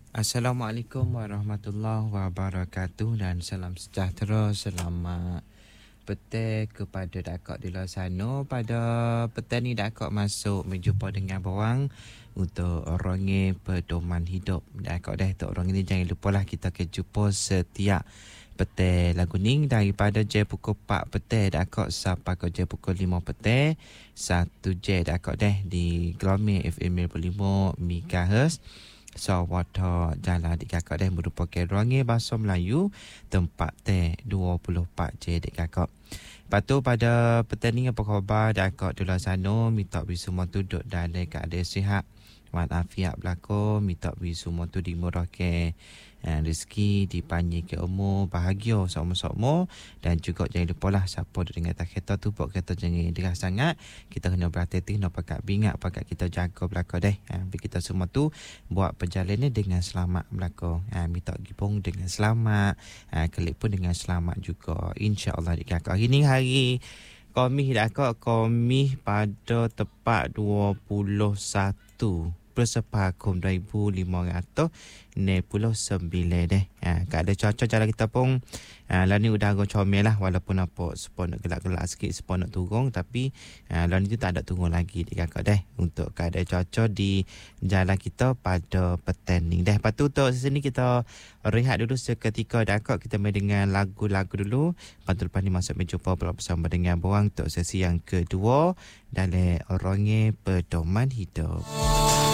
Assalamualaikum warahmatullahi wabarakatuh dan salam sejahtera, selamat petang kepada dakak di luar sana. Pada petang ni dakak masuk berjumpa dengan borang untuk orangnya pedoman hidup. Dakak dah untuk orang ini jangan lupalah kita akan jumpa setiap petang lagu ning daripada jam pukul 4 petang dakak sampai ke jam pukul 5 petang. Satu jam dakak dah di Gelombang FM 5 MHz. Sawata Jalan di kakak dah merupakan ruangan bahasa Melayu tempat teh 24 je dek kakak. Lepas tu pada petani apa khabar dakak di luar sana, minta we semua tu duduk dalam keadaan sihat walafiat belako, minta we semua tu dimurahkan rezeki, dipanjangkan umur, bahagia sama-sama, dan juga jangan lupa lah siapa dengan tak kereta tu buat kereta jangan deras sangat. Kita kena berhati-hati, kena pakai bingat, pakai kita jaga belakang deh. Kita semua tu buat perjalanan dengan selamat belakang. Minta gipung dengan selamat, kelip pun dengan selamat juga, insya-Allah di kakak. Ini hari Khamis dakak, Khamis pada tepat 21 Sepakum 2569 deh. Keadaan cuaca jalan kita pun lah ni udara comel lah, walaupun apa sepon nak gelap-gelap sikit, sepon nak turun, tapi lah ni tu tak ada turun lagi di kakak deh untuk keadaan cuaca di jalan kita pada petang ni deh. Lepas tu untuk sini kita rehat dulu seketika dakak, kita main dengan lagu-lagu dulu. Lepas tu lepas ni masuk menjumpa bersama dengan borang untuk sesi yang kedua dalam Orangnya Pedoman Hidup.